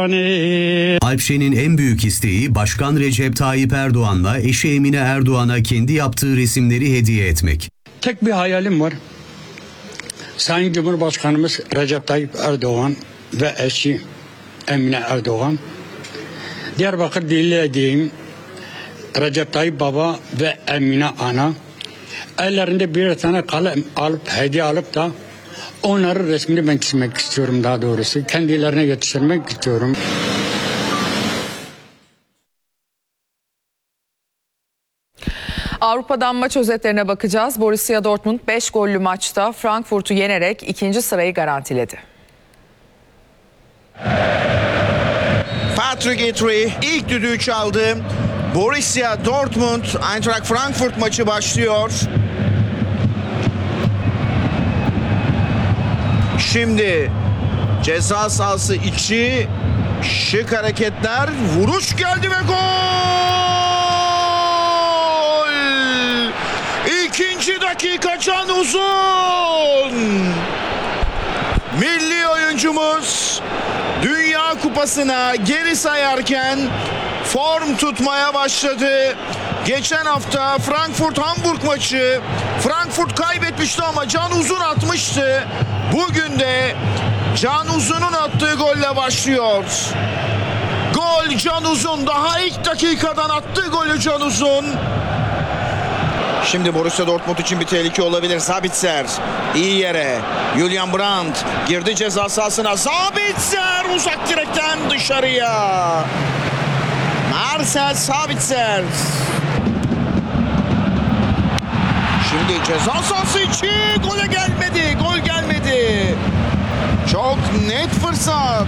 Alpşen'in en büyük isteği Başkan Recep Tayyip Erdoğan'la eşi Emine Erdoğan'a kendi yaptığı resimleri hediye etmek. Tek bir hayalim var. Sayın Cumhurbaşkanımız Recep Tayyip Erdoğan ve eşi Emine Erdoğan, Diyarbakır Dilli'deyim, Recep Tayyip Baba ve Emine Ana ellerinde bir tane kalem alıp hediye alıp da onların resmini ben çizmek istiyorum, daha doğrusu kendilerine yetiştirmek istiyorum. Avrupa'dan maç özetlerine bakacağız. Borussia Dortmund 5 gollü maçta Frankfurt'u yenerek 2. sırayı garantiledi. Patrick Itri ilk düdüğü çaldı. Borussia Dortmund Eintracht Frankfurt maçı başlıyor. Şimdi ceza sahası içi şık hareketler, vuruş geldi ve gol! İkinci dakika, Can Uzun! Milli oyuncumuz Dünya Kupası'na geri sayarken form tutmaya başladı. Geçen hafta Frankfurt-Hamburg maçı Frankfurt kaybetmişti ama Can Uzun atmıştı. Bugün de Can Uzun'un attığı golle başlıyor. Gol Can Uzun, daha ilk dakikadan attığı golü Can Uzun. Şimdi Borussia Dortmund için bir tehlike olabilir. Sabitzer iyi yere. Julian Brandt girdi ceza sahasına. Sabitzer uzak direkten dışarıya. Marcel Sabitzer. Şimdi ceza sahası içi, gole gelmedi. Gol gelmedi. Çok net fırsat.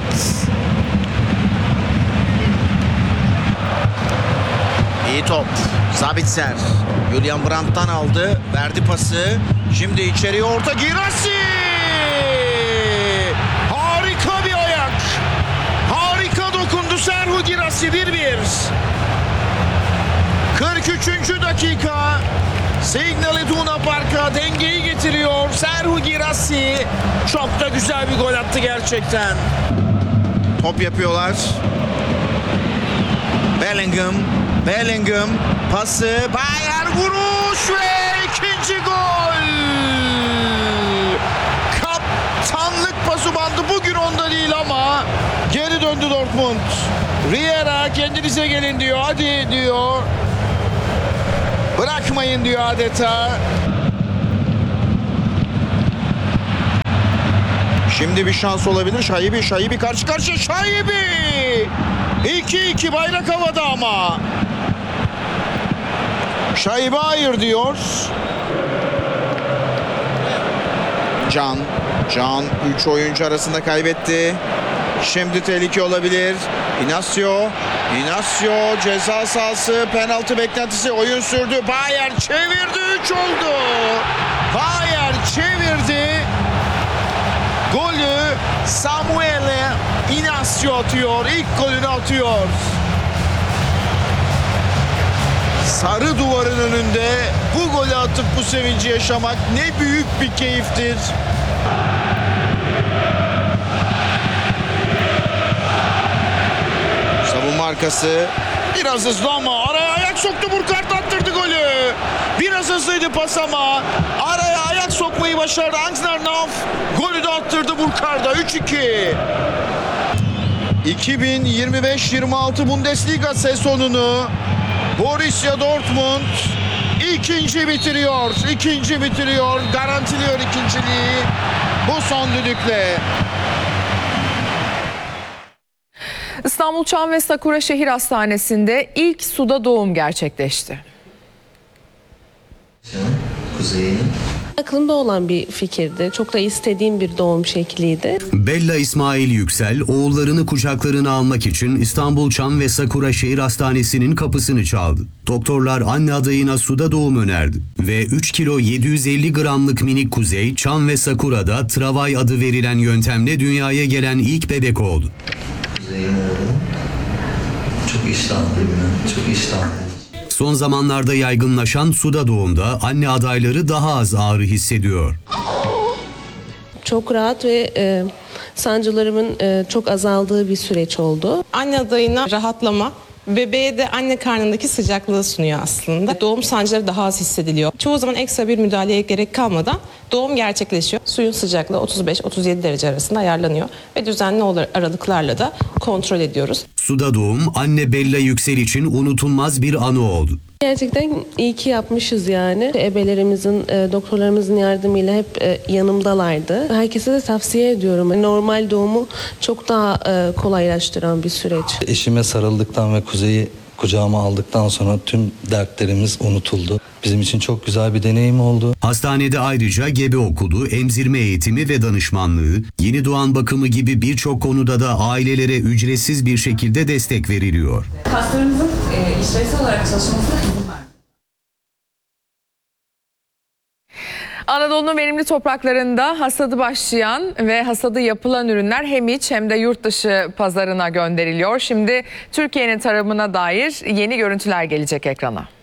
İyi top. Sabitzer Julian Brandt'tan aldı. Verdi pası. Şimdi içeriye orta, Girassi. Harika bir ayak. Harika dokundu Serhu Girassi. 1-1. 43. dakika. Signal Iduna Park'a dengeyi getiriyor Serhu Girassi. Çok da güzel bir gol attı gerçekten. Top yapıyorlar. Bellingham pası, Bayer vuruş ve ikinci gol. Kaptanlık pası bandı bugün onda değil ama geri döndü Dortmund. Riera kendinize gelin diyor, hadi diyor. Bırakmayın diyor adeta. Şimdi bir şans olabilir. Şaibi karşı karşıya. Şaibi 2-2, bayrak havada ama. Şaibi hayır diyor. Can 3 oyuncu arasında kaybetti. Şimdi tehlike olabilir. Inacio ceza sahası, penaltı beklentisi, oyun sürdü. Bayer çevirdi, 3 oldu. Bayer çevirdi. Golü Samuel Inacio atıyor. İlk golünü atıyor. Sarı duvarın önünde bu golü atıp bu sevinci yaşamak ne büyük bir keyiftir. Savunma arkası biraz hızlı ama araya ayak soktu, Burkhardt attırdı golü. Biraz hızlıydı pas ama araya ayak sokmayı başardı Angsnernauf. Golü de attırdı Burkhardt'a. 3-2. 2025-26 Bundesliga sezonunu Borussia Dortmund ikinci bitiriyor. Garantiliyor ikinciliği bu son düdükle. İstanbul Çam ve Sakura Şehir Hastanesi'nde ilk suda doğum gerçekleşti. Kuzey'in aklımda olan bir fikirdi. Çok da istediğim bir doğum şekliydi. Bella İsmail Yüksel, oğullarını kucaklarına almak için İstanbul Çam ve Sakura Şehir Hastanesi'nin kapısını çaldı. Doktorlar anne adayına suda doğum önerdi. Ve 3 kilo 750 gramlık minik Kuzey, Çam ve Sakura'da Travay adı verilen yöntemle dünyaya gelen ilk bebek oldu. Kuzey'in oğlu çok iştahlı. Son zamanlarda yaygınlaşan suda doğumda anne adayları daha az ağrı hissediyor. Çok rahat ve sancılarımın çok azaldığı bir süreç oldu. Anne adayına rahatlama, bebeğe de anne karnındaki sıcaklığı sunuyor aslında. Doğum sancıları daha az hissediliyor. Çoğu zaman ekstra bir müdahaleye gerek kalmadan doğum gerçekleşiyor. Suyun sıcaklığı 35-37 derece arasında ayarlanıyor ve düzenli aralıklarla da kontrol ediyoruz. Suda doğum anne Bella Yüksel için unutulmaz bir anı oldu. Gerçekten iyi ki yapmışız yani. Ebelerimizin, doktorlarımızın yardımıyla hep yanımdalardı. Herkese de tavsiye ediyorum. Normal doğumu çok daha kolaylaştıran bir süreç. Eşime sarıldıktan ve Kuzey'i kucağıma aldıktan sonra tüm dertlerimiz unutuldu. Bizim için çok güzel bir deneyim oldu. Hastanede ayrıca gebe okulu, emzirme eğitimi ve danışmanlığı, yeni doğan bakımı gibi birçok konuda da ailelere ücretsiz bir şekilde destek veriliyor. Kaslarımızın işlevsel olarak çalışmasına izin var. Anadolu'nun verimli topraklarında hasadı başlayan ve hasadı yapılan ürünler hem iç hem de yurt dışı pazarına gönderiliyor. Şimdi Türkiye'nin tarımına dair yeni görüntüler gelecek ekrana.